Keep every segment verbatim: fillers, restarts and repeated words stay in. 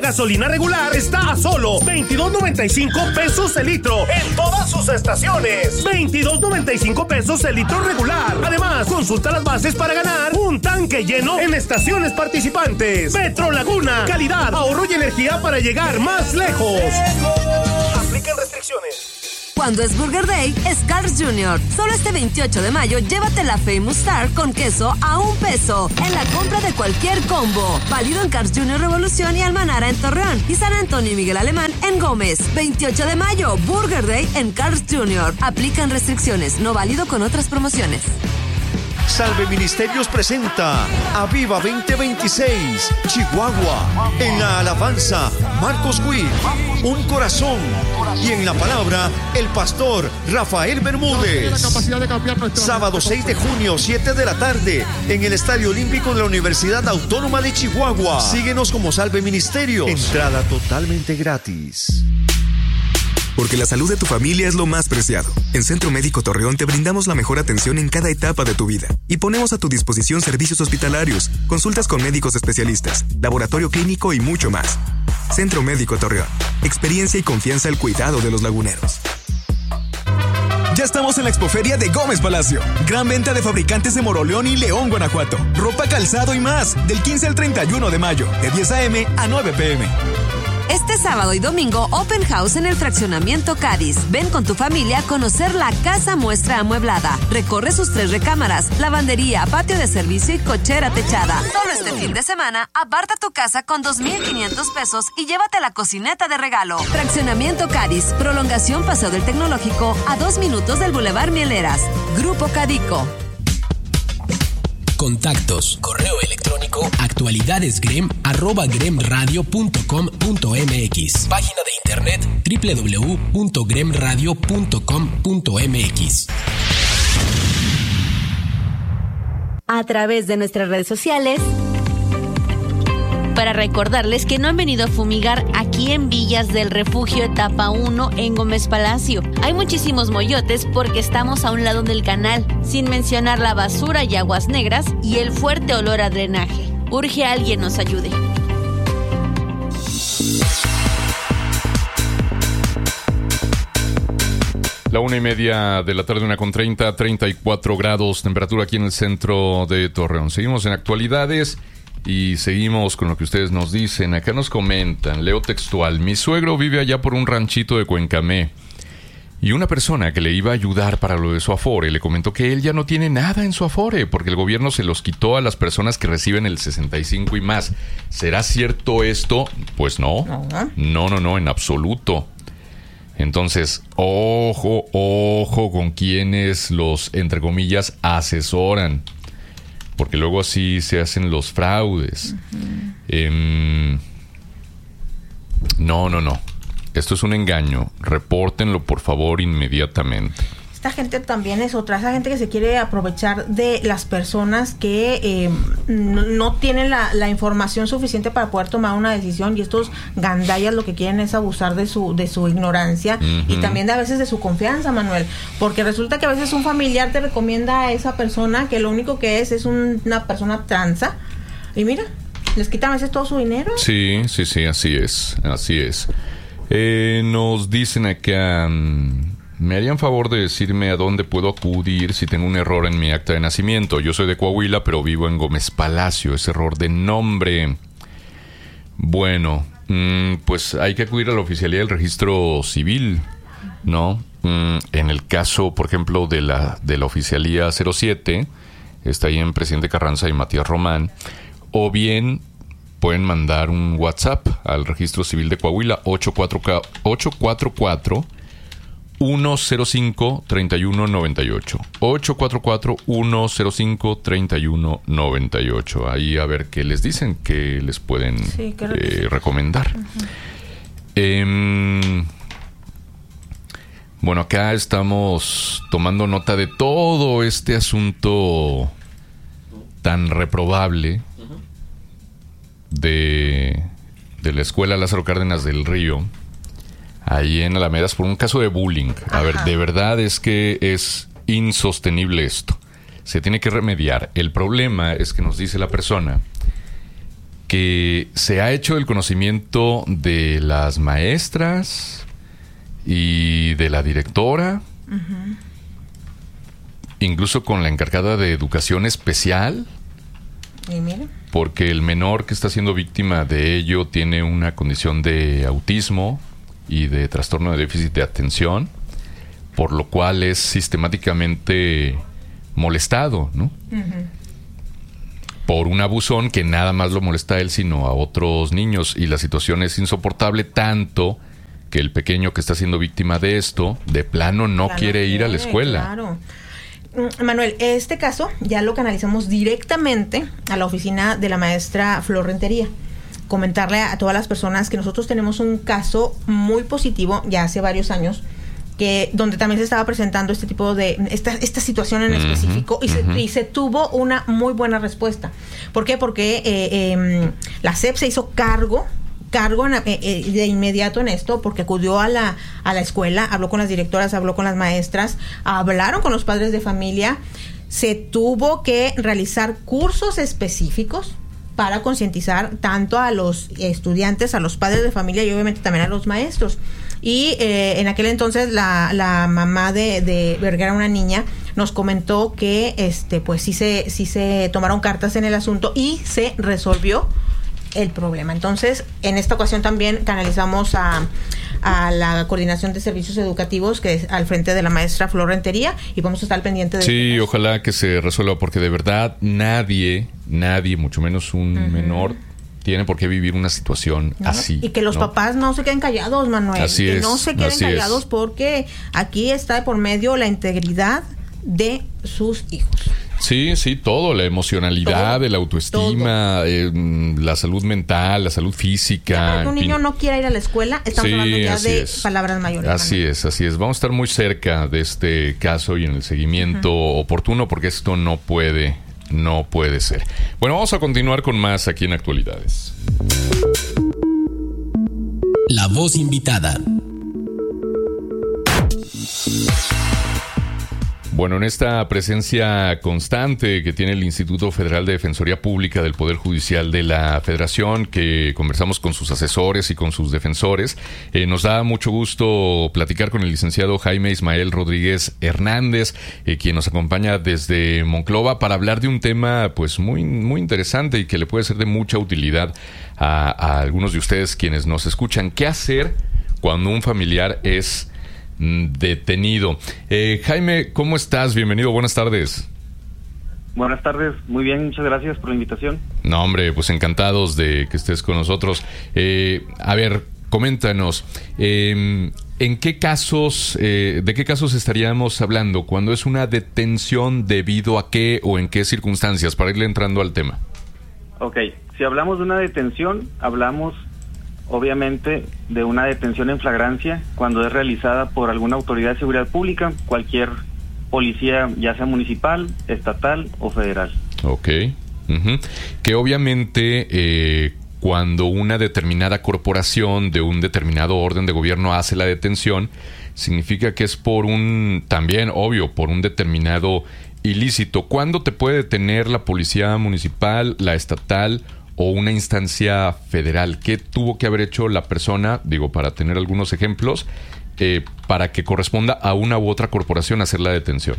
gasolina regular está a solo veintidós noventa y cinco pesos el litro en todas sus estaciones. veintidós noventa y cinco pesos el litro regular. Además, consulta las bases para ganar un tanque lleno en estaciones participantes. Petro Laguna, calidad, ahorro y energía para llegar más lejos. Aplican restricciones. Cuando es Burger Day, es Carl's junior Solo este veintiocho de mayo, llévate la Famous Star con queso a un peso en la compra de cualquier combo. Válido en Carl's junior Revolución y Almanara en Torreón y San Antonio y Miguel Alemán en Gómez. veintiocho de mayo, Burger Day en Carl's junior Aplican restricciones, no válido con otras promociones. Salve Ministerios presenta Aviva veinte veintiséis, Chihuahua. En la alabanza, Marcos Witt, Un Corazón. Y en la palabra, el pastor Rafael Bermúdez. Sábado seis de junio, siete de la tarde, en el Estadio Olímpico de la Universidad Autónoma de Chihuahua. Síguenos como Salve Ministerios. Entrada totalmente gratis. Porque la salud de tu familia es lo más preciado. En Centro Médico Torreón te brindamos la mejor atención en cada etapa de tu vida. Y ponemos a tu disposición servicios hospitalarios, consultas con médicos especialistas, laboratorio clínico y mucho más. Centro Médico Torreón. Experiencia y confianza al cuidado de los laguneros. Ya estamos en la Expoferia de Gómez Palacio. Gran venta de fabricantes de Moroleón y León, Guanajuato. Ropa, calzado y más. Del quince al treinta y uno de mayo. De diez a.m. a nueve p.m. Este sábado y domingo, Open House en el Fraccionamiento Cádiz. Ven con tu familia a conocer la Casa Muestra Amueblada. Recorre sus tres recámaras, lavandería, patio de servicio y cochera techada. Solo este fin de semana, aparta tu casa con dos mil quinientos pesos y llévate la cocineta de regalo. Fraccionamiento Cádiz, prolongación Paseo del Tecnológico, a dos minutos del Boulevard Mieleras. Grupo Cadico. Contactos, correo electrónico, actualidadesgrem, arroba gremradio punto com punto mx. Página de internet, doble u doble u doble u punto gremradio punto com punto mx. A través de nuestras redes sociales, para recordarles que no han venido a fumigar aquí en Villas del Refugio Etapa uno en Gómez Palacio. Hay muchísimos moyotes porque estamos a un lado del canal, sin mencionar la basura y aguas negras y el fuerte olor a drenaje. Urge a alguien nos ayude. La una y media de la tarde, una con treinta, treinta y cuatro grados, temperatura aquí en el centro de Torreón. Seguimos en actualidades. Y seguimos con lo que ustedes nos dicen. Acá nos comentan, leo textual: mi suegro vive allá por un ranchito de Cuencamé. Y una persona que le iba a ayudar para lo de su Afore le comentó que él ya no tiene nada en su Afore porque el gobierno se los quitó a las personas que reciben el sesenta y cinco y más. ¿Será cierto esto? Pues no. No, no, no, en absoluto. Entonces, ojo, ojo con quienes los, entre comillas, asesoran. Porque luego así se hacen los fraudes. Uh-huh. Eh, no, no, no. Esto es un engaño. Repórtenlo, por favor, inmediatamente. Esta gente también es otra. Esa gente que se quiere aprovechar de las personas que eh, no, no tienen la, la información suficiente para poder tomar una decisión. Y estos gandallas lo que quieren es abusar de su de su ignorancia uh-huh. y también de, a veces de su confianza, Manuel. Porque resulta que a veces un familiar te recomienda a esa persona que lo único que es es un, una persona tranza. Y mira, les quitan a veces todo su dinero. Sí, sí, sí, así es. Así es. Eh, nos dicen acá... ¿Me harían favor de decirme a dónde puedo acudir si tengo un error en mi acta de nacimiento? Yo soy de Coahuila, pero vivo en Gómez Palacio. Es error de nombre. Bueno, mmm, pues hay que acudir a la oficialía del registro civil, ¿no? Mm, en el caso, por ejemplo, de la, de la oficialía cero siete, está ahí en Presidente Carranza y Matías Román. O bien pueden mandar un WhatsApp al registro civil de Coahuila, ocho cuatro cuatro uno cero cinco, tres uno nueve ocho. ocho cuatro cuatro, uno cero cinco, tres uno nueve ocho. Ahí a ver qué les dicen, qué les pueden sí, eh, recomendar. Uh-huh. Eh, bueno, acá estamos tomando nota de todo este asunto tan reprobable de, de la escuela Lázaro Cárdenas del Río, ahí en Alamedas, por un caso de bullying. A Ajá. ver, de verdad es que es insostenible esto. Se tiene que remediar. El problema es que nos dice la persona que se ha hecho el conocimiento de las maestras y de la directora, uh-huh. incluso con la encargada de educación especial. ¿Y mira? Porque el menor que está siendo víctima de ello tiene una condición de autismo y de trastorno de déficit de atención, por lo cual es sistemáticamente molestado, ¿no? Uh-huh. Por un abusón que nada más lo molesta a él, sino a otros niños. Y la situación es insoportable, tanto que el pequeño que está siendo víctima de esto, de plano no claro, quiere ir a la escuela. Claro. Manuel, este caso ya lo canalizamos directamente a la oficina de la maestra Flor Rentería. Comentarle a todas las personas que nosotros tenemos un caso muy positivo ya hace varios años, que donde también se estaba presentando este tipo de esta esta situación en uh-huh, específico y, uh-huh. se, y se tuvo una muy buena respuesta. ¿Por qué? Porque eh, eh, la S E P se hizo cargo cargo en, eh, de inmediato en esto, porque acudió a la a la escuela, habló con las directoras, habló con las maestras, hablaron con los padres de familia, se tuvo que realizar cursos específicos para concientizar tanto a los estudiantes, a los padres de familia y obviamente también a los maestros. Y eh, en aquel entonces la, la mamá de, de Vergara, una niña, nos comentó que este pues sí se, sí se tomaron cartas en el asunto y se resolvió el problema. Entonces, en esta ocasión también canalizamos a, a la Coordinación de Servicios Educativos, que es al frente de la maestra Flor Rentería, y vamos a estar pendiente de sí, este ojalá que se resuelva, porque de verdad nadie, nadie, mucho menos un uh-huh. menor, tiene por qué vivir una situación ¿no? así. Y que los ¿no? papás no se queden callados, Manuel. Así que es, no se queden callados es. porque aquí está de por medio la integridad de sus hijos. Sí, sí, todo, la emocionalidad, todo, el autoestima, eh, la salud mental, la salud física. Si un niño no quiere ir a la escuela, estamos sí, hablando ya de es. palabras mayores. Así Manuel. es, así es. Vamos a estar muy cerca de este caso y en el seguimiento uh-huh. oportuno, porque esto no puede, no puede ser. Bueno, vamos a continuar con más aquí en Actualidades. La voz invitada. Bueno, en esta presencia constante que tiene el Instituto Federal de Defensoría Pública del Poder Judicial de la Federación, que conversamos con sus asesores y con sus defensores, eh, nos da mucho gusto platicar con el licenciado Jaime Ismael Rodríguez Hernández, eh, quien nos acompaña desde Monclova para hablar de un tema pues muy, muy interesante y que le puede ser de mucha utilidad a, a algunos de ustedes quienes nos escuchan. ¿Qué hacer cuando un familiar es detenido? Eh, Jaime, ¿cómo estás? Bienvenido, buenas tardes. Buenas tardes, muy bien, muchas gracias por la invitación. No, hombre, pues encantados de que estés con nosotros. Eh, a ver, coméntanos, eh, ¿en qué casos, eh, de qué casos estaríamos hablando cuando es una detención, debido a qué o en qué circunstancias, para irle entrando al tema? Ok, si hablamos de una detención, hablamos obviamente de una detención en flagrancia cuando es realizada por alguna autoridad de seguridad pública, cualquier policía, ya sea municipal, estatal o federal. Ok. Uh-huh. Que obviamente eh, cuando una determinada corporación de un determinado orden de gobierno hace la detención, significa que es por un, también obvio, por un determinado ilícito. ¿Cuándo te puede detener la policía municipal, la estatal o una instancia federal? ¿Qué tuvo que haber hecho la persona, digo, para tener algunos ejemplos, eh, para que corresponda a una u otra corporación hacer la detención?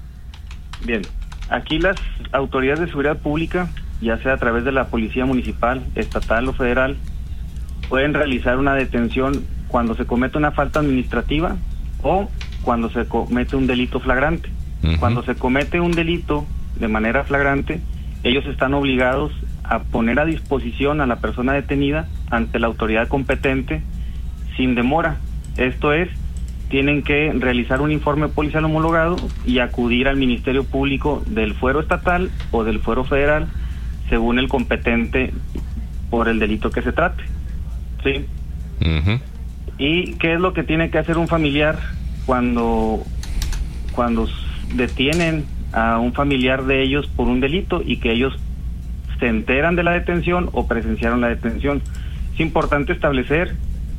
Bien, aquí las autoridades de seguridad pública, ya sea a través de la policía municipal, estatal o federal, pueden realizar una detención cuando se comete una falta administrativa o cuando se comete un delito flagrante. Uh-huh. Cuando se comete un delito de manera flagrante, ellos están obligados a poner a disposición a la persona detenida ante la autoridad competente sin demora. Esto es, tienen que realizar un informe policial homologado y acudir al Ministerio Público del fuero estatal o del fuero federal, según el competente por el delito que se trate. ¿Sí? Uh-huh. ¿Y qué es lo que tiene que hacer un familiar cuando, cuando detienen a un familiar de ellos por un delito y que ellos se enteran de la detención o presenciaron la detención? Es importante establecer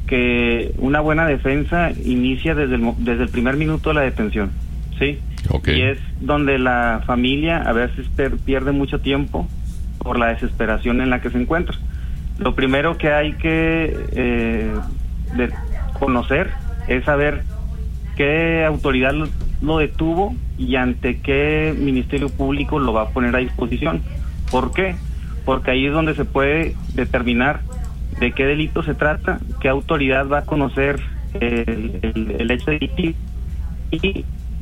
que una buena defensa inicia desde el, desde el primer minuto de la detención, ¿sí? Okay. Y es donde la familia a veces per, pierde mucho tiempo por la desesperación en la que se encuentra. Lo primero que hay que eh, de conocer es saber qué autoridad lo, lo detuvo y ante qué Ministerio Público lo va a poner a disposición. ¿Por qué? Porque ahí es donde se puede determinar de qué delito se trata, qué autoridad va a conocer el, el, el hecho delictivo y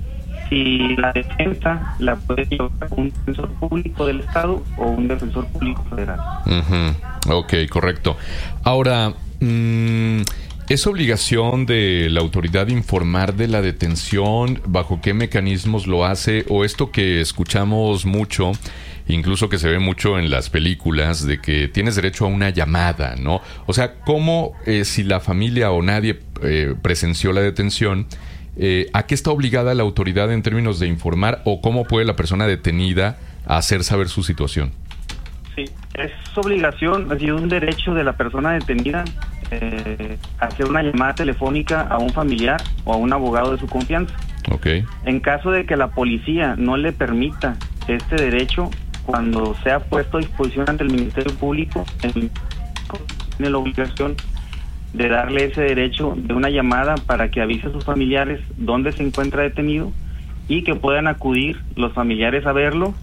si la defensa la puede llevar un defensor público del Estado o un defensor público federal. Uh-huh. Ok, correcto. Ahora, mmm, ¿es obligación de la autoridad informar de la detención? ¿Bajo qué mecanismos lo hace? ¿O esto que escuchamos mucho, incluso que se ve mucho en las películas, de que tienes derecho a una llamada, ¿no? O sea, ¿cómo eh, si la familia o nadie eh, presenció la detención, eh, a qué está obligada la autoridad en términos de informar o cómo puede la persona detenida hacer saber su situación? Sí, es obligación, es decir, un derecho de la persona detenida eh, hacer una llamada telefónica a un familiar o a un abogado de su confianza. Okay. En caso de que la policía no le permita este derecho, cuando sea puesto a disposición ante el Ministerio Público, el, tiene la obligación de darle ese derecho de una llamada para que avise a sus familiares dónde se encuentra detenido y que puedan acudir los familiares a verlo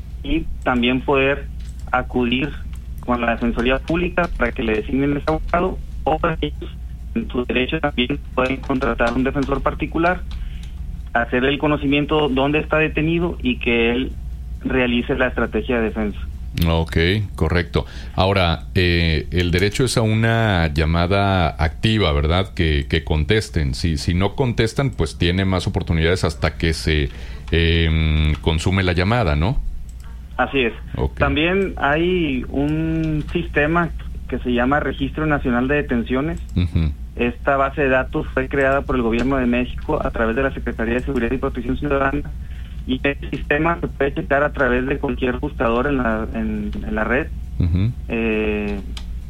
y también poder acudir con la Defensoría Pública para que le designen ese abogado, o para ellos en su derecho también pueden contratar un defensor particular, hacer el conocimiento dónde está detenido y que él realice la estrategia de defensa. Ok, correcto. Ahora, eh, el derecho es a una llamada activa, ¿verdad? Que, que contesten. Si, si no contestan, pues tiene más oportunidades hasta que se eh, consume la llamada, ¿no? Así es. Okay. También hay un sistema que se llama Registro Nacional de Detenciones. Uh-huh. Esta base de datos fue creada por el Gobierno de México a través de la Secretaría de Seguridad y Protección Ciudadana, y este sistema se puede checar a través de cualquier buscador en la, en, en la red. Uh-huh. Eh,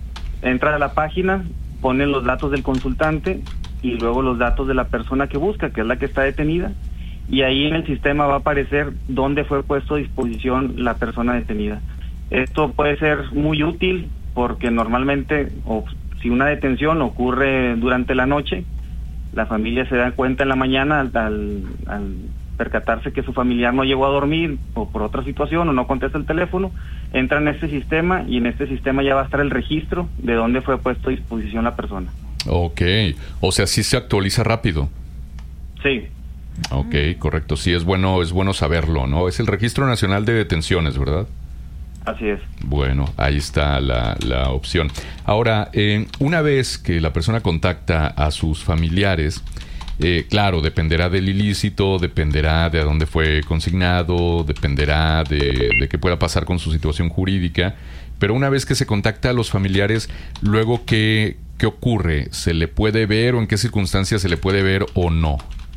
entra a la página, pone los datos del consultante y luego los datos de la persona que busca, que es la que está detenida, y ahí en el sistema va a aparecer dónde fue puesto a disposición la persona detenida. Esto puede ser muy útil porque normalmente, o si una detención ocurre durante la noche, la familia se da cuenta en la mañana al, al, al percatarse que su familiar no llegó a dormir o por otra situación o no contesta el teléfono, entra en este sistema y en este sistema ya va a estar el registro de dónde fue puesto a disposición la persona. Ok, o sea, sí se actualiza rápido. Sí. Ok, correcto, sí, es bueno, es bueno saberlo, ¿no? Es el Registro Nacional de Detenciones, ¿verdad? Así es. Bueno, ahí está la, la opción. Ahora, eh, una vez que la persona contacta a sus familiares, eh, claro, dependerá del ilícito, dependerá de a dónde fue consignado, dependerá de, de qué pueda pasar con su situación jurídica, pero una vez que se contacta a los familiares, luego, ¿qué, qué ocurre? ¿Se le puede ver o en qué circunstancias se le puede ver o no?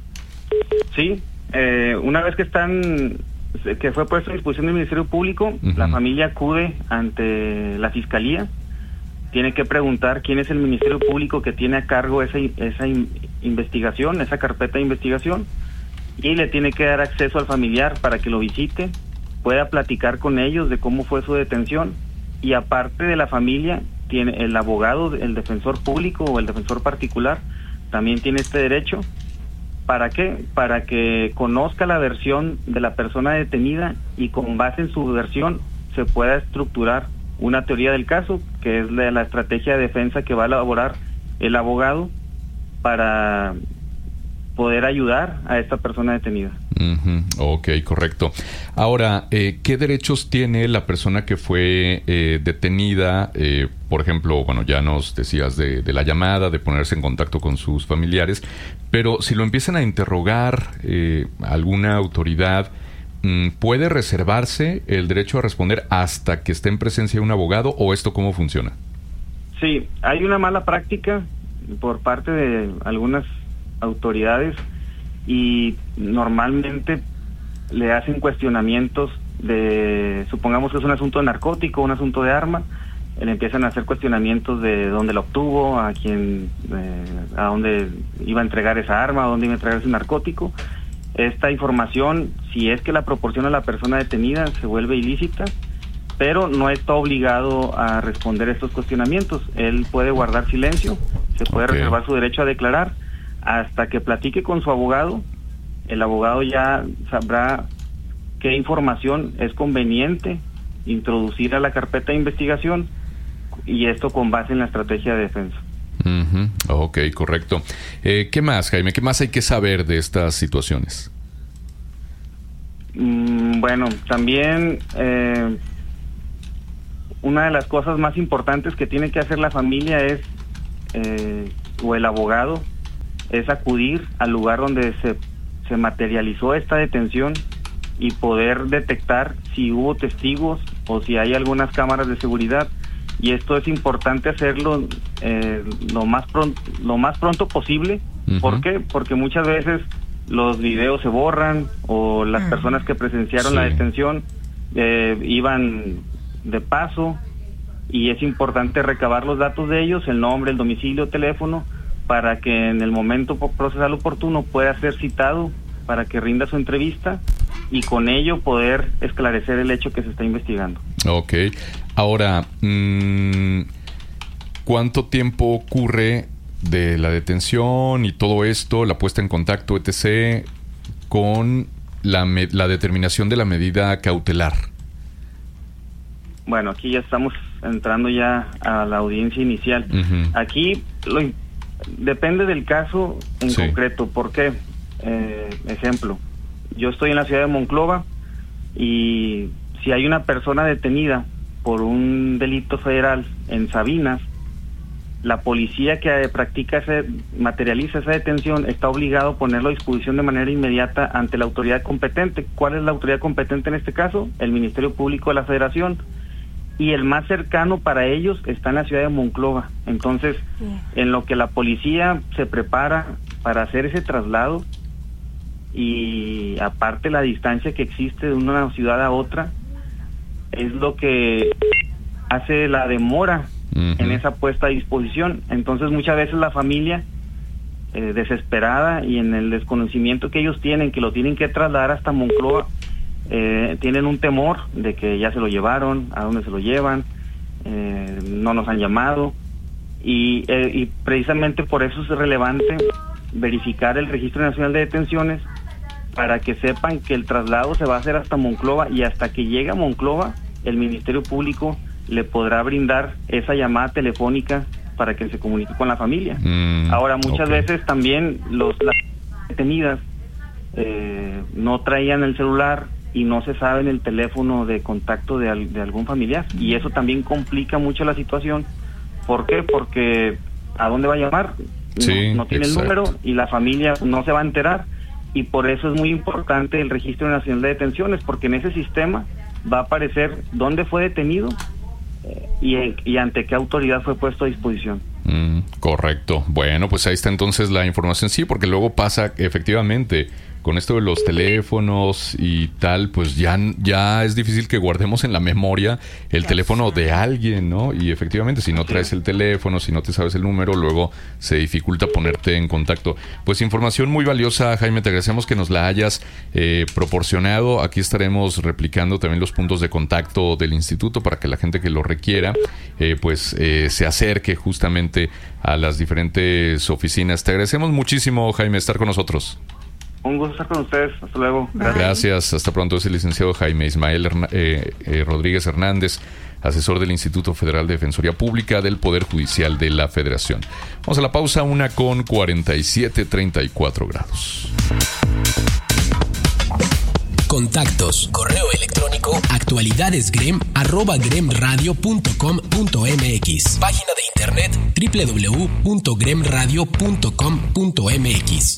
Sí, eh, una vez que están... que fue puesto a disposición del Ministerio Público, uh-huh. La familia acude ante la Fiscalía, tiene que preguntar quién es el Ministerio Público que tiene a cargo esa, esa in, investigación, esa carpeta de investigación, y le tiene que dar acceso al familiar para que lo visite, pueda platicar con ellos de cómo fue su detención, y aparte de la familia, tiene el abogado, el defensor público o el defensor particular, también tiene este derecho. ¿Para qué? Para que conozca la versión de la persona detenida y con base en su versión se pueda estructurar una teoría del caso, que es la, la estrategia de defensa que va a elaborar el abogado para poder ayudar a esta persona detenida. Uh-huh. Ok, correcto. Ahora, eh, ¿qué derechos tiene la persona que fue eh, detenida? Eh, por ejemplo, bueno, ya nos decías de, de la llamada, de ponerse en contacto con sus familiares, pero si lo empiezan a interrogar eh, alguna autoridad, ¿puede reservarse el derecho a responder hasta que esté en presencia de un abogado o esto cómo funciona? Sí, hay una mala práctica por parte de algunas autoridades y normalmente le hacen cuestionamientos de, supongamos que es un asunto de narcótico, un asunto de arma, le empiezan a hacer cuestionamientos de dónde la obtuvo, a quién, eh, a dónde iba a entregar esa arma, a dónde iba a entregar ese narcótico. Esta información, si es que la proporciona la persona detenida, se vuelve ilícita pero no está obligado a responder estos cuestionamientos. Él puede guardar silencio, se puede okay. reservar su derecho a declarar hasta que platique con su abogado. El abogado ya sabrá qué información es conveniente introducir a la carpeta de investigación, y esto con base en la estrategia de defensa. Uh-huh. Ok, correcto. Eh, ¿Qué más, Jaime? ¿Qué más hay que saber de estas situaciones? Mm, bueno, también eh, una de las cosas más importantes que tiene que hacer la familia es, eh, o el abogado, es acudir al lugar donde se, se materializó esta detención y poder detectar si hubo testigos o si hay algunas cámaras de seguridad. Y esto es importante hacerlo eh, lo más pronto, lo más pronto posible. Uh-huh. ¿Por qué? Porque muchas veces los videos se borran o las uh-huh. personas que presenciaron sí. la detención eh, iban de paso, y es importante recabar los datos de ellos, el nombre, el domicilio, teléfono, para que en el momento procesal oportuno pueda ser citado para que rinda su entrevista y con ello poder esclarecer el hecho que se está investigando. Ok. Ahora, mmm, ¿cuánto tiempo ocurre de la detención y todo esto, la puesta en contacto, etcétera, con la, me- la determinación de la medida cautelar? Bueno, aquí ya estamos entrando ya a la audiencia inicial. Uh-huh. Aquí lo, depende del caso en sí. concreto. ¿Por qué? Eh, ejemplo, yo estoy en la ciudad de Monclova y si hay una persona detenida por un delito federal en Sabinas, la policía que practica ese, materializa esa detención está obligado a ponerlo a disposición de manera inmediata ante la autoridad competente. ¿Cuál es la autoridad competente en este caso? El Ministerio Público de la Federación. Y el más cercano para ellos está en la ciudad de Monclova. Entonces, en lo que la policía se prepara para hacer ese traslado, y aparte la distancia que existe de una ciudad a otra, es lo que hace la demora uh-huh. en esa puesta a disposición. Entonces muchas veces la familia eh, desesperada y en el desconocimiento que ellos tienen, que lo tienen que trasladar hasta Monclova, eh, tienen un temor de que ya se lo llevaron, a dónde se lo llevan, eh, no nos han llamado, y, eh, y precisamente por eso es relevante verificar el Registro Nacional de Detenciones para que sepan que el traslado se va a hacer hasta Monclova, y hasta que llegue a Monclova el Ministerio Público le podrá brindar esa llamada telefónica para que se comunique con la familia. Mm, Ahora, muchas okay. veces también los las detenidas eh, no traían el celular y no se sabe el teléfono de contacto de, al, de algún familiar, y eso también complica mucho la situación. ¿Por qué? Porque ¿a dónde va a llamar? Sí, no, no tiene exacto. el número y la familia no se va a enterar, y por eso es muy importante el Registro Nacional de Detenciones, porque en ese sistema va a aparecer dónde fue detenido eh, y, y ante qué autoridad fue puesto a disposición. Mm, correcto. Bueno, pues ahí está entonces la información. Sí, porque luego pasa efectivamente con esto de los teléfonos y tal, pues ya, ya es difícil que guardemos en la memoria el teléfono de alguien, ¿no? Y efectivamente, si no traes el teléfono, si no te sabes el número, luego se dificulta ponerte en contacto. Pues información muy valiosa, Jaime, te agradecemos que nos la hayas eh, proporcionado. Aquí estaremos replicando también los puntos de contacto del instituto para que la gente que lo requiera, eh, pues eh, se acerque justamente a las diferentes oficinas. Te agradecemos muchísimo, Jaime, estar con nosotros. Un gusto estar con ustedes. Hasta luego. Gracias. Gracias. Hasta pronto. Es el licenciado Jaime Ismael Herna- eh, eh, Rodríguez Hernández, asesor del Instituto Federal de Defensoría Pública del Poder Judicial de la Federación. Vamos a la pausa, una con cuarenta y siete, treinta y cuatro grados. Contactos, correo electrónico, actualidadesgrem, arroba gremradio punto com punto mx. Página de internet, doble u doble u doble u punto gremradio punto com punto mx.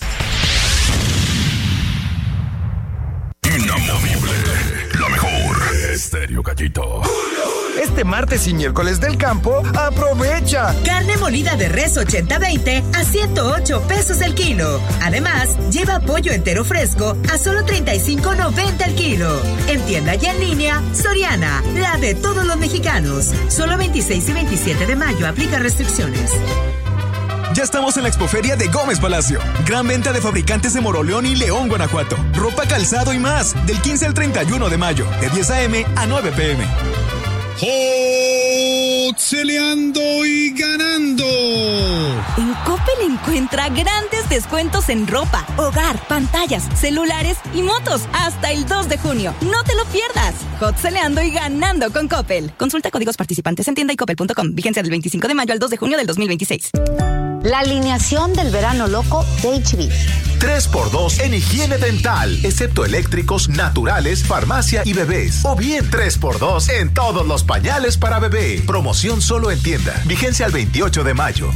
Inamovible, la mejor. Estéreo Gallito. Este martes y miércoles del campo, aprovecha. Carne molida de res ochenta veinte a ciento ocho pesos el kilo. Además, lleva pollo entero fresco a solo treinta y cinco noventa el kilo. En tienda y en línea, Soriana, la de todos los mexicanos. Solo veintiséis y veintisiete de mayo, aplica restricciones. Ya estamos en la Expoferia de Gómez Palacio. Gran venta de fabricantes de Moroleón y León, Guanajuato. Ropa, calzado y más. Del quince al treinta y uno de mayo. De diez a eme a nueve pe eme. ¡Hot!Celeando y ganando. En Coppel encuentra grandes descuentos en ropa, hogar, pantallas, celulares y motos hasta el dos de junio. No te lo pierdas. Hot!Celeando y ganando con Coppel. Consulta códigos participantes en tienda y coppel punto com. Vigencia del veinticinco de mayo al dos de junio del dos mil veintiséis. La alineación del verano loco de H B. tres por dos en higiene dental, excepto eléctricos, naturales, farmacia y bebés. O bien tres por dos en todos los pañales para bebé. Promoción solo en tienda. Vigencia al veintiocho de mayo.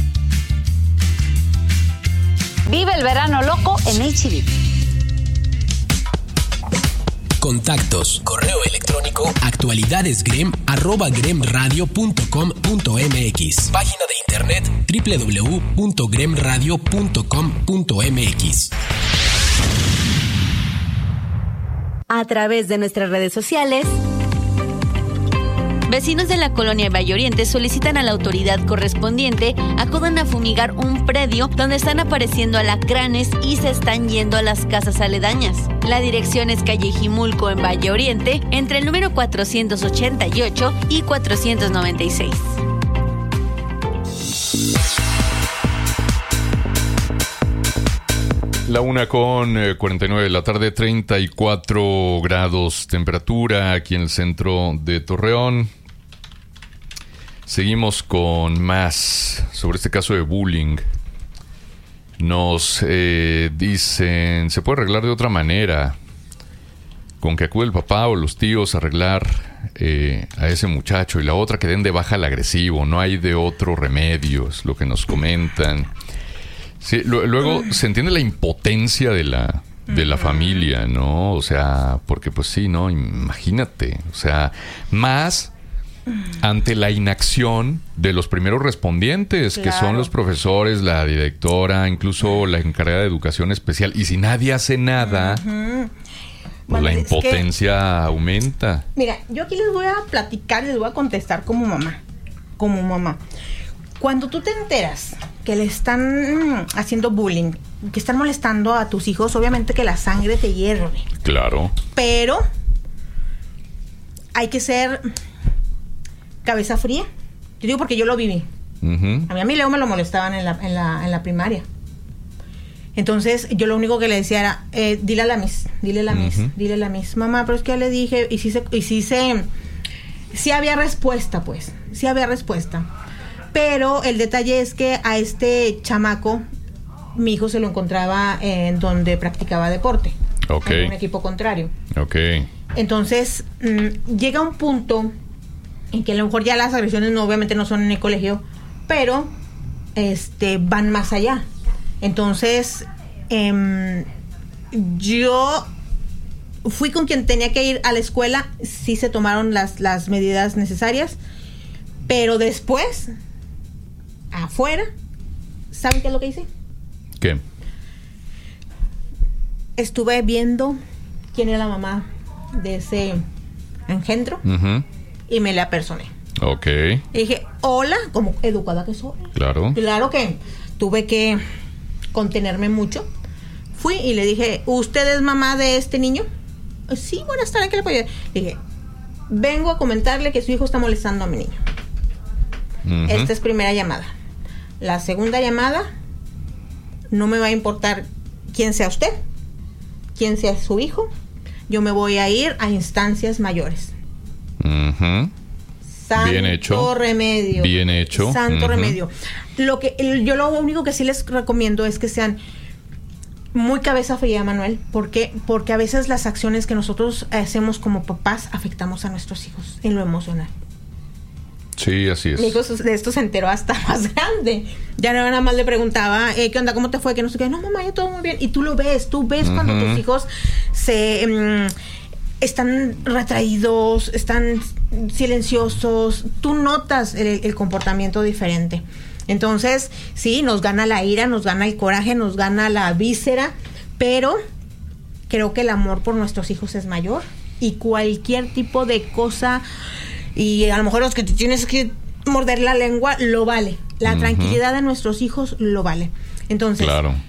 Vive el verano loco en H B. Contactos, correo electrónico, actualidadesgrem, arroba gremradio punto com punto mx. Página de internet, doble u doble u doble u punto gremradio punto com punto mx. A través de nuestras redes sociales, vecinos de la colonia Valle Oriente solicitan a la autoridad correspondiente acudan a fumigar un predio donde están apareciendo alacranes y se están yendo a las casas aledañas. La dirección es calle Jimulco en Valle Oriente, entre el número cuatrocientos ochenta y ocho y cuatrocientos noventa y seis. La una con eh, cuarenta y nueve de la tarde, treinta y cuatro grados temperatura aquí en el centro de Torreón. Seguimos con más sobre este caso de bullying. Nos eh, dicen, se puede arreglar de otra manera, con que acude el papá o los tíos a arreglar eh, a ese muchacho, y la otra que den de baja al agresivo. No hay de otro remedio, es lo que nos comentan. Sí, lo, luego se entiende la impotencia de la de la familia, ¿no? O sea, porque pues sí, ¿no? Imagínate, o sea, más ante la inacción de los primeros respondientes, claro, que son los profesores, la directora, incluso la encargada de educación especial. Y si nadie hace nada, uh-huh, pues bueno, la impotencia que, aumenta. Mira, yo aquí les voy a platicar, les voy a contestar como mamá, como mamá. Cuando tú te enteras que le están haciendo bullying, que están molestando a tus hijos, obviamente que la sangre te hierve. Claro. Pero hay que ser cabeza fría. Yo digo porque yo lo viví. Uh-huh. A mí a mi Leo me lo molestaban en la, en la, en la primaria. Entonces yo lo único que le decía era, eh, dile a la miss, dile a la miss, uh-huh, dile a la miss. Mamá, pero es que ya le dije, y sí se, y sí se, sí había respuesta, pues, sí había respuesta. Pero el detalle es que a este chamaco, mi hijo se lo encontraba en donde practicaba deporte. Ok. En un equipo contrario. Ok. Entonces, mmm, llega un punto en que a lo mejor ya las agresiones no, obviamente no son en el colegio, pero este van más allá. Entonces, eh, yo fui con quien tenía que ir a la escuela, sí se tomaron las, las medidas necesarias, pero después, afuera, ¿saben qué es lo que hice? ¿Qué? Estuve viendo quién era la mamá de ese engendro, uh-huh, y me la apersoné. Ok. Y dije, hola, como educada que soy. Claro. Claro que tuve que contenerme mucho. Fui y le dije, ¿usted es mamá de este niño? Sí, buenas tardes, ¿qué le puedo ayudar? Le dije, vengo a comentarle que su hijo está molestando a mi niño. Uh-huh. Esta es primera llamada. La segunda llamada, no me va a importar quién sea usted, quién sea su hijo. Yo me voy a ir a instancias mayores. Uh-huh. Santo Bien hecho. remedio. Bien hecho. Santo uh-huh. remedio. Lo que yo lo único que sí les recomiendo es que sean muy cabeza fría, Manuel, porque porque a veces las acciones que nosotros hacemos como papás afectamos a nuestros hijos en lo emocional. Sí, así es. Mi hijo de esto se enteró hasta más grande. Ya nada más le preguntaba, eh, ¿qué onda? ¿Cómo te fue? Que no sé qué. No, mamá, yo todo muy bien. Y tú lo ves, tú ves uh-huh. cuando tus hijos se um, están retraídos, están silenciosos. Tú notas el, el comportamiento diferente. Entonces, sí, nos gana la ira, nos gana el coraje, nos gana la víscera, pero creo que el amor por nuestros hijos es mayor y cualquier tipo de cosa, y a lo mejor los que te tienes que morder la lengua, lo vale. La uh-huh. tranquilidad de nuestros hijos lo vale. Entonces, claro.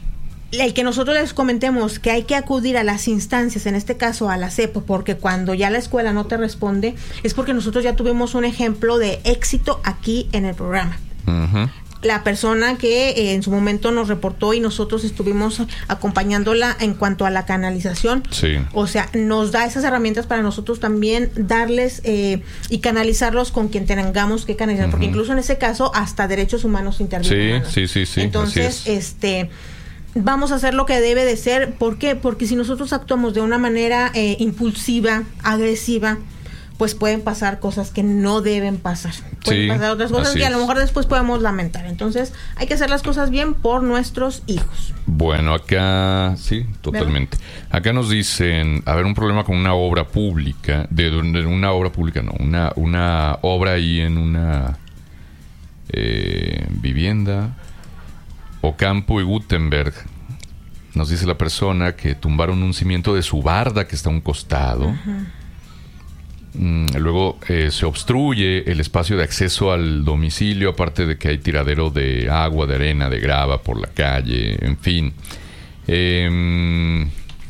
el que nosotros les comentemos que hay que acudir a las instancias, en este caso a la C E P, porque cuando ya la escuela no te responde, es porque nosotros ya tuvimos un ejemplo de éxito aquí en el programa. Uh-huh. La persona que eh, en su momento nos reportó y nosotros estuvimos acompañándola en cuanto a la canalización. Sí. O sea, nos da esas herramientas para nosotros también darles eh, y canalizarlos con quien tengamos que canalizar, uh-huh. porque incluso en ese caso hasta derechos humanos intervienen. Sí, sí, sí, sí. Entonces, este... vamos a hacer lo que debe de ser. ¿Por qué? Porque si nosotros actuamos de una manera eh, impulsiva, agresiva, pues pueden pasar cosas que no deben pasar. Pueden sí, pasar otras cosas que a es. lo mejor después podemos lamentar. Entonces, hay que hacer las cosas bien por nuestros hijos. Bueno, acá, sí, totalmente. ¿Verdad? Acá nos dicen, a ver, un problema con una obra pública, de, de una obra pública, no, una, una obra ahí en una eh, vivienda... Ocampo y Gutenberg. Nos dice la persona que tumbaron un cimiento de su barda que está a un costado. Uh-huh. Mm, luego eh, se obstruye el espacio de acceso al domicilio, aparte de que hay tiradero de agua, de arena, de grava por la calle, en fin. Eh,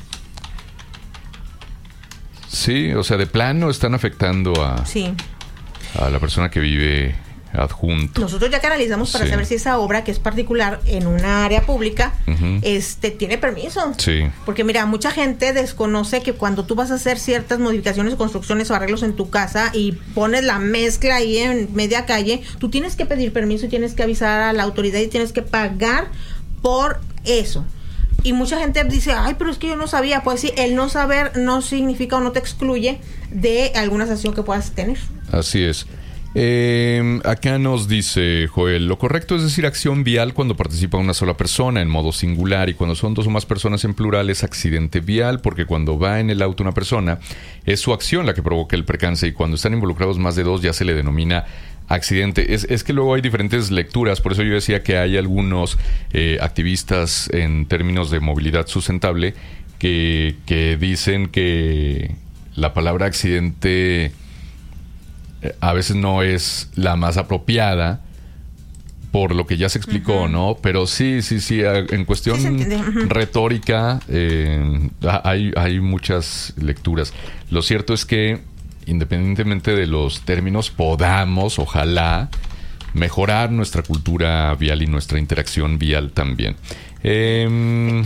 sí, o sea, de plano están afectando a, sí. a la persona que vive adjunto. Nosotros ya canalizamos para sí. saber si esa obra, que es particular en una área pública, uh-huh. este tiene permiso. Sí. Porque mira, mucha gente desconoce que cuando tú vas a hacer ciertas modificaciones, construcciones o arreglos en tu casa y pones la mezcla ahí en media calle, tú tienes que pedir permiso y tienes que avisar a la autoridad y tienes que pagar por eso. Y mucha gente dice, ay, pero es que yo no sabía. Pues sí, el no saber no significa o no te excluye de alguna sanción que puedas tener. Así es. Eh, acá nos dice Joel, lo correcto es decir acción vial cuando participa una sola persona en modo singular, y cuando son dos o más personas en plural es accidente vial, porque cuando va en el auto una persona es su acción la que provoca el percance, y cuando están involucrados más de dos ya se le denomina accidente. Es, es que luego hay diferentes lecturas, por eso yo decía que hay algunos eh, activistas en términos de movilidad sustentable que, que dicen que la palabra accidente a veces no es la más apropiada por lo que ya se explicó, uh-huh. ¿no? Pero sí, sí, sí, en cuestión sí uh-huh. retórica eh, hay, hay muchas lecturas. Lo cierto es que independientemente de los términos podamos, ojalá, mejorar nuestra cultura vial y nuestra interacción vial también. Eh,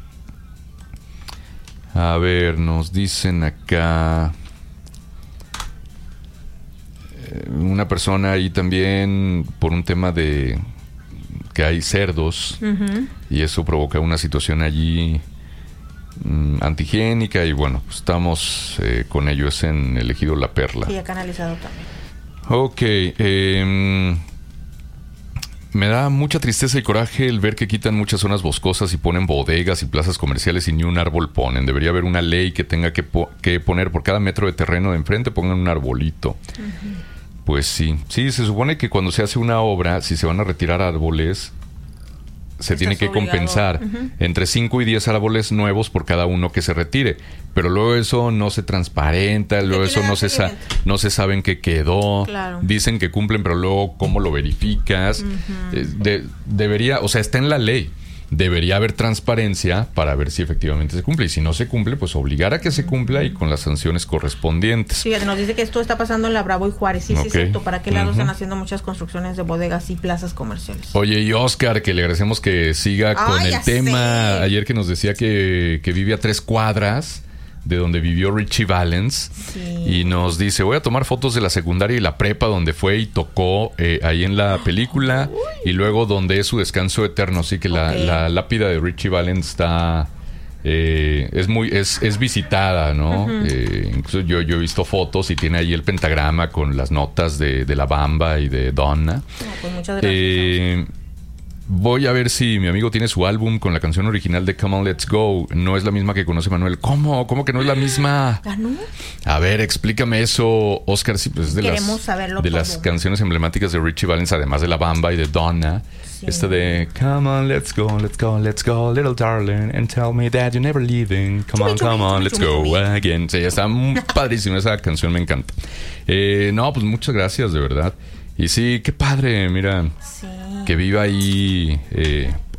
a ver, nos dicen acá... una persona ahí también por un tema de que hay cerdos uh-huh. y eso provoca una situación allí um, antihigiénica, y bueno, estamos eh, con ellos en el ejido La Perla. Sí, canalizado también. Ok, eh, me da mucha tristeza y coraje el ver que quitan muchas zonas boscosas y ponen bodegas y plazas comerciales y ni un árbol ponen. Debería haber una ley que tenga que, po- que poner por cada metro de terreno de enfrente pongan un arbolito. Uh-huh. Pues sí, sí, se supone que cuando se hace una obra, si se van a retirar árboles, se Estás tiene que obligado. compensar uh-huh. entre cinco y diez árboles nuevos por cada uno que se retire. Pero luego eso no se transparenta, luego eso no se, sa- no se sabe en qué quedó. Claro. Dicen que cumplen, pero luego ¿cómo lo verificas? Uh-huh. Eh, de, debería, o sea, está en la ley. Debería haber transparencia para ver si efectivamente se cumple. Y si no se cumple, pues obligar a que se cumpla y con las sanciones correspondientes. Sí, nos dice que esto está pasando en La Bravo y Juárez. Sí, okay. sí, es cierto. ¿Para qué lado uh-huh. están haciendo muchas construcciones de bodegas y plazas comerciales? Oye, y Oscar, que le agradecemos que siga Ay, con el tema. Sé. Ayer que nos decía que, que vive a tres cuadras de donde vivió Richie Valens. Sí. Y nos dice, voy a tomar fotos de la secundaria y la prepa donde fue y tocó eh, ahí en la película. Uy. Y luego donde es su descanso eterno. Así que okay. la, la lápida de Richie Valens está... Eh, es muy es, es visitada, ¿no? Uh-huh. Eh, incluso yo, yo he visto fotos y tiene ahí el pentagrama con las notas de, de La Bamba y de Donna. No, pues muchas gracias. Eh, Voy a ver si mi amigo tiene su álbum con la canción original de Come On Let's Go. No es la misma que conoce Manuel. ¿Cómo? ¿Cómo que no es la misma? ¿Ganó? A ver, explícame eso, Oscar. Sí, pues es de Queremos las, saberlo de todo. las canciones emblemáticas de Richie Valens, además de La Bamba y de Donna. Sí. Esta de Come on, let's go, let's go, let's go, little darling, and tell me that you're never leaving. Come on, come on, let's go again. Sí, está padrísima esa canción, me encanta. Eh, no, pues muchas gracias, de verdad. Y sí, qué padre, mira. Sí. Que viva ahí eh,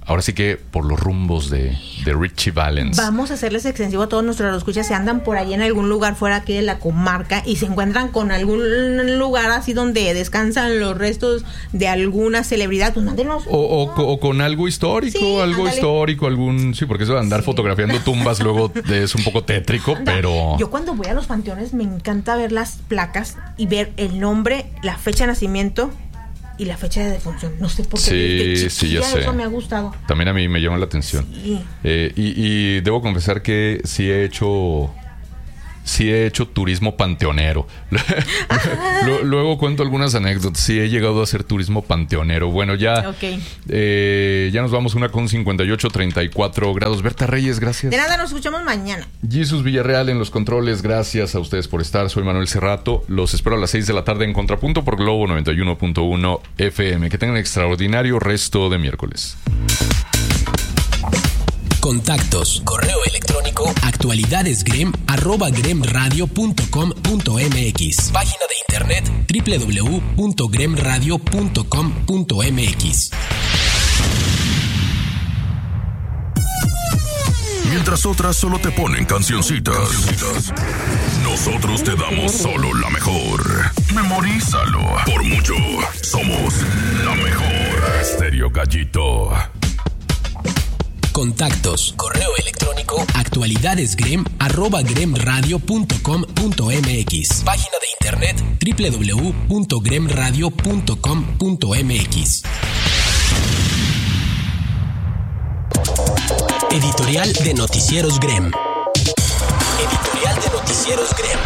ahora sí que por los rumbos de, de Richie Valens. Vamos a hacerles extensivo a todos nuestros escuchas. Si andan por ahí en algún lugar fuera aquí de la comarca y se encuentran con algún lugar así donde descansan los restos de alguna celebridad, pues mándenos. O, o, o con algo histórico, sí, algo ándale. histórico, algún... Sí, porque eso de andar sí. fotografiando tumbas luego es un poco tétrico, Anda. pero... Yo cuando voy a los panteones me encanta ver las placas y ver el nombre, la fecha de nacimiento y la fecha de defunción. No sé por qué. Sí, de sí, ya sé. Eso me ha gustado. También a mí me llama la atención. Sí. Eh, y, y debo confesar que sí he hecho... Sí he hecho turismo panteonero. Luego cuento algunas anécdotas. Sí he llegado a hacer turismo panteonero. Bueno, ya okay. eh, ya nos vamos una con cincuenta y ocho, treinta y cuatro grados. Berta Reyes, gracias. De nada, nos escuchamos mañana. Jesús Villarreal en los controles. Gracias a ustedes por estar. Soy Manuel Cerrato. Los espero a las seis de la tarde en Contrapunto por Globo noventa y uno punto uno F M. Que tengan un extraordinario resto de miércoles. Contactos, correo electrónico, actualidadesgrem, arroba gremradio punto com punto mx. Página de internet, doble u doble u doble u punto gremradio punto com punto mx. Mientras otras solo te ponen cancioncitas, nosotros te damos solo la mejor. Memorízalo. Por mucho, somos la mejor. Estéreo Gallito. Contactos, correo electrónico, actualidadesgrem, arroba gremradio punto com punto mx. Página de internet, doble u doble u doble u punto gremradio punto com punto mx. Editorial de Noticieros Grem. Editorial de Noticieros Grem.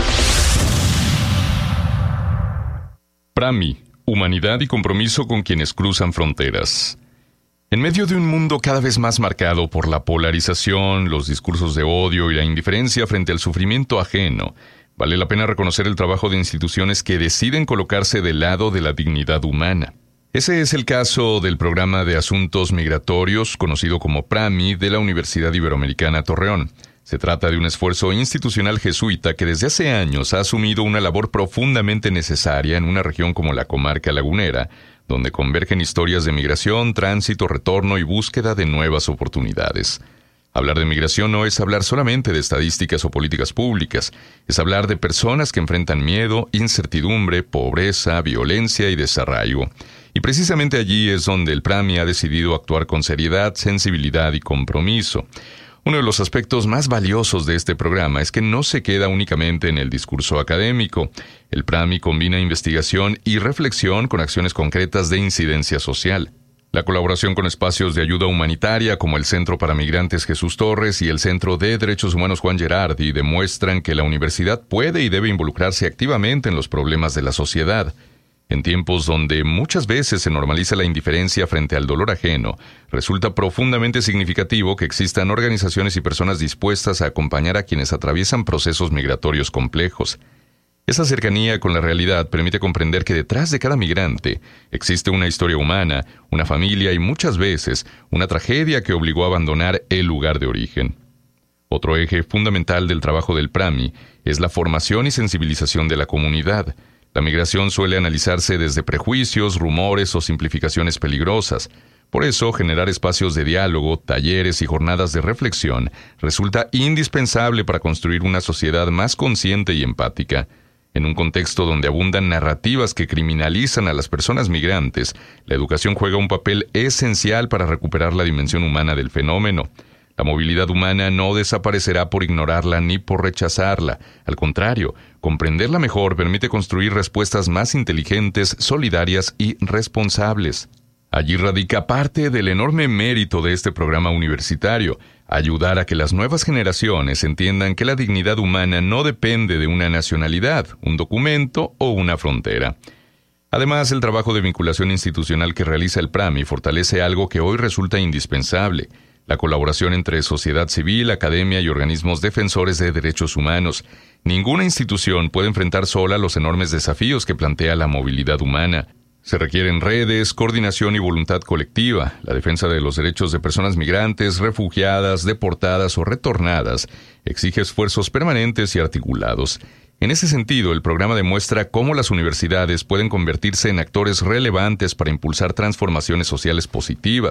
Prami, humanidad y compromiso con quienes cruzan fronteras. En medio de un mundo cada vez más marcado por la polarización, los discursos de odio y la indiferencia frente al sufrimiento ajeno, vale la pena reconocer el trabajo de instituciones que deciden colocarse del lado de la dignidad humana. Ese es el caso del Programa de Asuntos Migratorios, conocido como PRAMI, de la Universidad Iberoamericana Torreón. Se trata de un esfuerzo institucional jesuita que desde hace años ha asumido una labor profundamente necesaria en una región como la comarca lagunera, donde convergen historias de migración, tránsito, retorno y búsqueda de nuevas oportunidades. Hablar de migración no es hablar solamente de estadísticas o políticas públicas, es hablar de personas que enfrentan miedo, incertidumbre, pobreza, violencia y desarraigo. Y precisamente allí es donde el PRAMI ha decidido actuar con seriedad, sensibilidad y compromiso. Uno de los aspectos más valiosos de este programa es que no se queda únicamente en el discurso académico. El PRAMI combina investigación y reflexión con acciones concretas de incidencia social. La colaboración con espacios de ayuda humanitaria como el Centro para Migrantes Jesús Torres y el Centro de Derechos Humanos Juan Gerardi demuestran que la universidad puede y debe involucrarse activamente en los problemas de la sociedad. En tiempos donde muchas veces se normaliza la indiferencia frente al dolor ajeno, resulta profundamente significativo que existan organizaciones y personas dispuestas a acompañar a quienes atraviesan procesos migratorios complejos. Esa cercanía con la realidad permite comprender que detrás de cada migrante existe una historia humana, una familia y muchas veces una tragedia que obligó a abandonar el lugar de origen. Otro eje fundamental del trabajo del PRAMI es la formación y sensibilización de la comunidad. La migración suele analizarse desde prejuicios, rumores o simplificaciones peligrosas. Por eso, generar espacios de diálogo, talleres y jornadas de reflexión resulta indispensable para construir una sociedad más consciente y empática. En un contexto donde abundan narrativas que criminalizan a las personas migrantes, la educación juega un papel esencial para recuperar la dimensión humana del fenómeno. La movilidad humana no desaparecerá por ignorarla ni por rechazarla. Al contrario, comprenderla mejor permite construir respuestas más inteligentes, solidarias y responsables. Allí radica parte del enorme mérito de este programa universitario, ayudar a que las nuevas generaciones entiendan que la dignidad humana no depende de una nacionalidad, un documento o una frontera. Además, el trabajo de vinculación institucional que realiza el PRAMI fortalece algo que hoy resulta indispensable: la colaboración entre sociedad civil, academia y organismos defensores de derechos humanos. Ninguna institución puede enfrentar sola los enormes desafíos que plantea la movilidad humana. Se requieren redes, coordinación y voluntad colectiva. La defensa de los derechos de personas migrantes, refugiadas, deportadas o retornadas exige esfuerzos permanentes y articulados. En ese sentido, el programa demuestra cómo las universidades pueden convertirse en actores relevantes para impulsar transformaciones sociales positivas,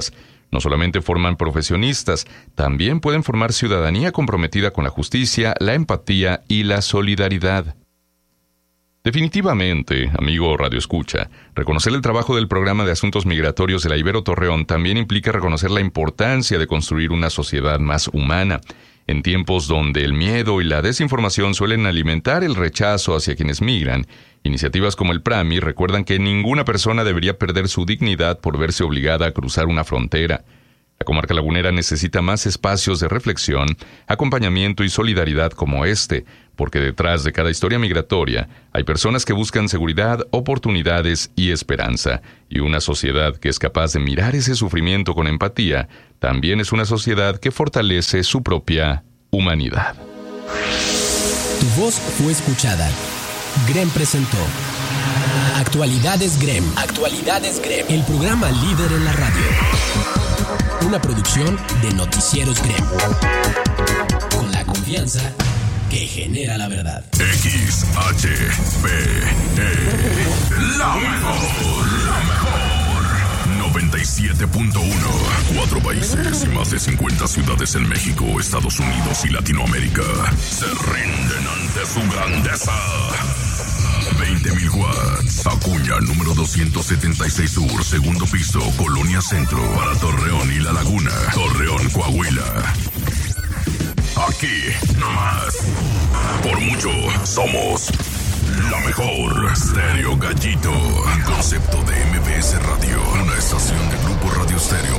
No solamente forman profesionistas, también pueden formar ciudadanía comprometida con la justicia, la empatía y la solidaridad. Definitivamente, amigo Radio Escucha, reconocer el trabajo del Programa de Asuntos Migratorios de la Ibero Torreón también implica reconocer la importancia de construir una sociedad más humana. En tiempos donde el miedo y la desinformación suelen alimentar el rechazo hacia quienes migran, iniciativas como el PRAMI recuerdan que ninguna persona debería perder su dignidad por verse obligada a cruzar una frontera. La comarca lagunera necesita más espacios de reflexión, acompañamiento y solidaridad como este, porque detrás de cada historia migratoria hay personas que buscan seguridad, oportunidades y esperanza. Y una sociedad que es capaz de mirar ese sufrimiento con empatía, también es una sociedad que fortalece su propia humanidad. Tu voz fue escuchada. Grem presentó Actualidades Grem. Actualidades Grem. El programa líder en la radio. Una producción de Noticieros Grem. Con la confianza que genera la verdad. X H P E. La mejor. La mejor. noventa y siete punto uno. Cuatro países y más de cincuenta ciudades en México, Estados Unidos y Latinoamérica se rinden ante su grandeza. veinte mil watts. Acuña, número doscientos setenta y seis Sur, segundo piso, Colonia Centro, para Torreón y La Laguna. Torreón, Coahuila. Aquí, nomás. Por mucho, somos la mejor. Stereo Gallito. Un concepto de M B S Radio. Una estación de Grupo Radio Stereo.